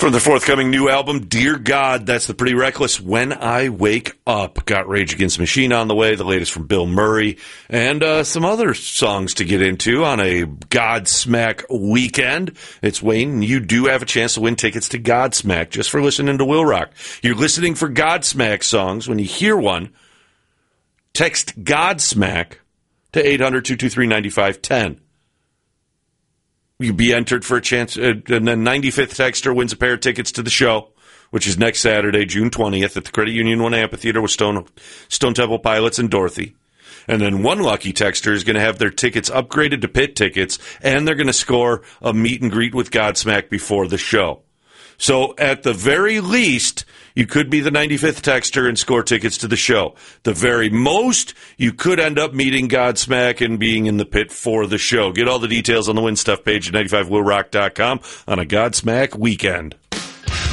From the forthcoming new album, Dear God, that's the Pretty Reckless When I Wake Up. Got Rage Against the Machine on the way, the latest from Bill Murray, and some other songs to get into on a Godsmack weekend. It's Wayne, and you do have a chance to win tickets to Godsmack just for listening to Will Rock. You're listening for Godsmack songs. When you hear one, text Godsmack to 800-223-9510. You'll be entered for a chance, and then 95th texter wins a pair of tickets to the show, which is next Saturday, June 20th, at the Credit Union One Amphitheater with Stone Temple Pilots and Dorothy. And then one lucky texter is going to have their tickets upgraded to pit tickets, and they're going to score a meet and greet with Godsmack before the show. So at the very least, you could be the 95th texter and score tickets to the show. The very most, you could end up meeting Godsmack and being in the pit for the show. Get all the details on the Win Stuff page at 95willrock.com on a Godsmack weekend.